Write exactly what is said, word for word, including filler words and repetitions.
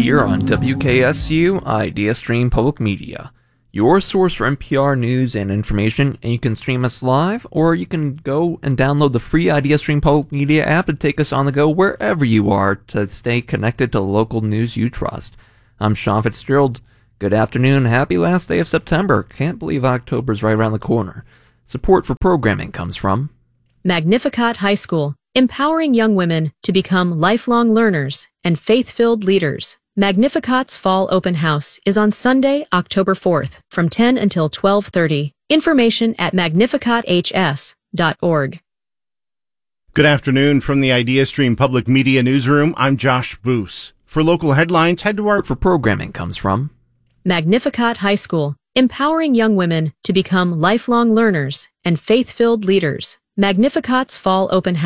here on W K S U Idea Stream Public Media, your source for N P R news and information, and you can stream us live, or you can go and download the free Idea Stream Public Media app and take us on the go wherever you are to stay connected to local news you trust. I'm Sean Fitzgerald. Good afternoon, happy last day of September. Can't believe October's right around the corner. Support for programming comes from Magnificat High School, empowering young women to become lifelong learners and faith-filled leaders. Magnificat's Fall Open House is on Sunday, October fourth, from ten until twelve thirty. Information at magnificat h s dot org. Good afternoon from the IdeaStream Public Media Newsroom. I'm Josh Boos. For local headlines, head to our... For programming comes from Magnificat High School, empowering young women to become lifelong learners and faith-filled leaders. Magnificat's Fall Open House